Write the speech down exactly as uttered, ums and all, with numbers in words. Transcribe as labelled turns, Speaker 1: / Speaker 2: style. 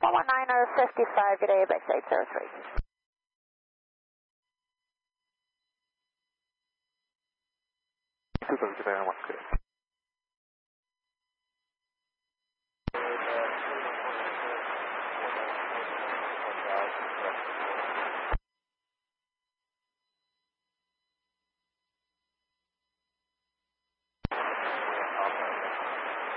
Speaker 1: one one niner fifty-five, good day, base eight zero three.
Speaker 2: two thousand, one, clear.